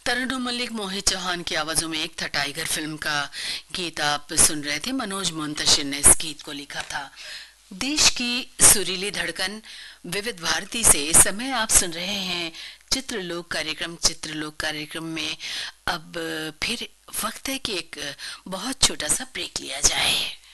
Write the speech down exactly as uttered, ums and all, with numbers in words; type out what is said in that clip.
तरन्नुम मलिक, मोहित चौहान की आवाजों में एक था टाइगर फिल्म का गीत आप सुन रहे थे। मनोज मुंतशिर ने इस गीत को लिखा था। देश की सुरीली धड़कन विविध भारती से इस समय आप सुन रहे हैं चित्रलोक कार्यक्रम। चित्रलोक कार्यक्रम में अब फिर वक्त है कि एक बहुत छोटा सा ब्रेक लिया जाए।